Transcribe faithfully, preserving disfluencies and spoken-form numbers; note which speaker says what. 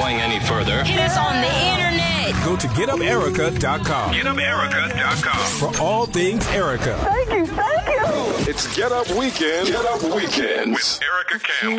Speaker 1: going any further,
Speaker 2: hit us on the internet.
Speaker 3: Go to get up erica dot com.
Speaker 4: get up erica dot com.
Speaker 3: For all things Erica.
Speaker 5: Thank you, thank you.
Speaker 6: It's Get Up Weekend. Get Up Weekends.
Speaker 4: With Erica Campbell.